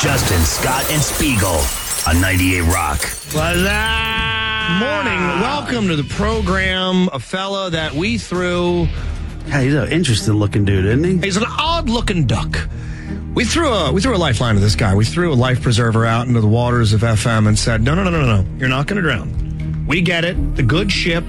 Justin, Scott, and Spiegel on 98 Rock. What's up? Morning. Welcome to the program. A fella that we threw. Hey, he's an interesting looking dude, isn't he? He's an odd looking duck. We threw a lifeline to this guy. We threw a life preserver out into the waters of FM and said, no. You're not going to drown. We get it. The good ship,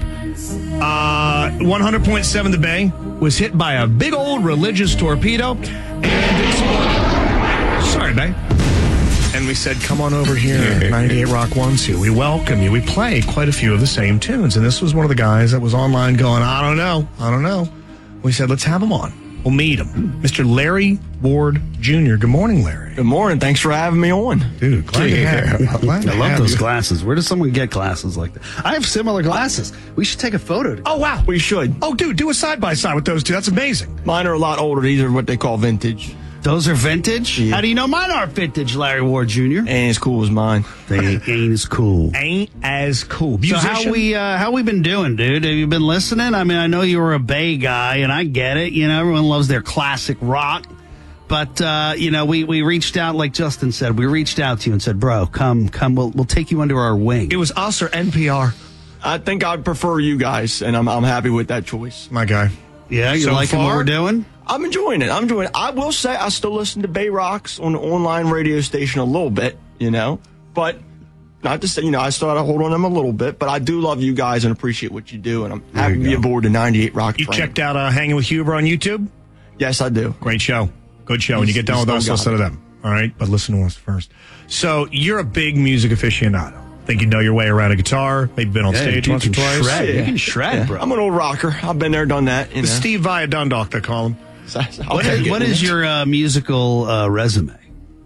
100.7 The Bay, was hit by a big old religious torpedo and exploded. Sorry, Bay. And we said, come on over here, 98 Rock 1-2. We welcome you. We play quite a few of the same tunes. And this was one of the guys that was online going, I don't know. We said, let's have him on. We'll meet him. Mr. Larry Ward Jr. Good morning, Larry. Good morning. Thanks for having me on. Dude, glad to have you. I love those glasses. Where does someone get glasses like that? I have similar glasses. We should take a photo together. Oh, wow. We should. Oh, dude, do a side-by-side with those two. That's amazing. Mine are a lot older. These are what they call vintage. Those are vintage? Yeah. How do you know mine aren't vintage, Larry Ward Jr.? Ain't as cool as mine. They ain't as cool. Ain't as cool. So Musician? how we been doing, dude? Have you been listening? I mean, I know you were a Bay guy, and I get it. You know, everyone loves their classic rock. But, we reached out, like Justin said, we reached out to you and said, bro, come, we'll take you under our wing. It was us or NPR. I think I'd prefer you guys, and I'm happy with that choice. My guy. Yeah, you So liking what far? we're doing? I'm enjoying it. I will say I still listen to Bay Rocks on the online radio station a little bit, but not to say, I still got to hold on them a little bit, but I do love you guys and appreciate what you do, and I'm happy to be aboard the 98 Rock You train. checked out Hanging with Huber on YouTube? Yes, I do. Great show. Good show. When you get done with us, listen to them. All right? But listen to us first. So you're a big music aficionado. Think you know your way around a guitar. Maybe been on stage once or twice. Shred. Yeah. You can shred, bro. I'm an old rocker. I've been there, done that. The Steve Vai Dundalk, they call him. What is your musical resume?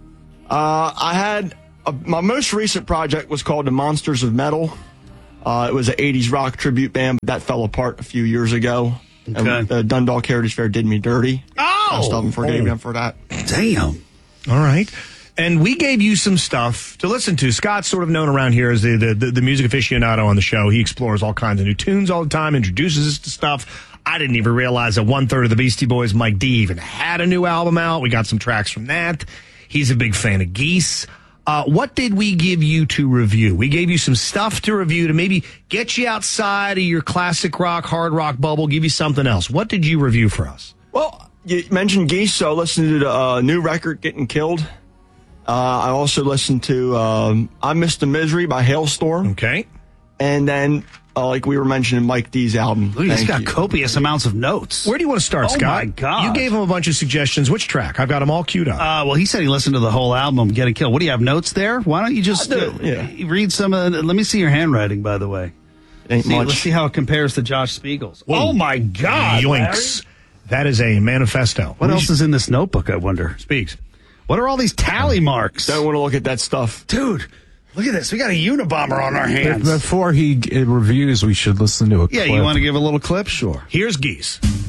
I had my most recent project was called The Monsters of Metal. It was an 80s rock tribute band that fell apart a few years ago. Okay. And the Dundalk Heritage Fair did me dirty. I still forgave them for that. Damn. All right. And we gave you some stuff to listen to. Scott's sort of known around here as the music aficionado on the show. He explores all kinds of new tunes all the time, introduces us to stuff. I didn't even realize that 1/3 of the Beastie Boys, Mike D, even had a new album out. We got some tracks from that. He's a big fan of Geese. What did we give you to review? We gave you some stuff to review to maybe get you outside of your classic rock, hard rock bubble, give you something else. What did you review for us? Well, you mentioned Geese, so I listened to the new record, Getting Killed. I also listened to I Missed the Misery by Hailstorm. Okay. And then, like we were mentioning, Mike D's album. Look, he's Thank got you. copious amounts of notes. Where do you want to start, Oh, Scott? my God. You gave him a bunch of suggestions. Which track? I've got them all queued up. Well, he said he listened to the whole album, Getting Killed. What do you have, notes there? Why don't you just I do, read some of the... Let me see your handwriting, by the way. Ain't much. Let's see how it compares to Josh Spiegel's. Oh, my God, Yoinks. That is a manifesto. What else is in this notebook, I wonder? Speaks. What are all these tally marks? Don't want to look at that stuff. Dude, look at this. We got a Unabomber on our hands. Before he reviews, we should listen to a clip. Yeah, you want to give a little clip? Sure. Here's Geese.